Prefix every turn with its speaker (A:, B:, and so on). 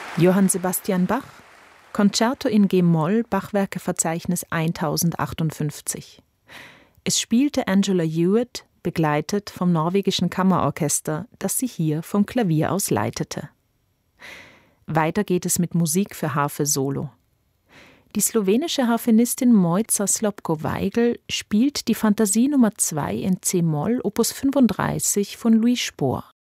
A: Johann Sebastian Bach, Concerto in G-Moll, Bachwerkeverzeichnis 1058. Es spielte Angela Hewitt, begleitet vom norwegischen Kammerorchester, das sie hier vom Klavier aus leitete. Weiter geht es mit Musik für Harfe solo. Die slowenische Harfenistin Mojca Slobko-Weigl spielt die Fantasie Nummer 2 in C-Moll, Opus 35 von Louis Spohr.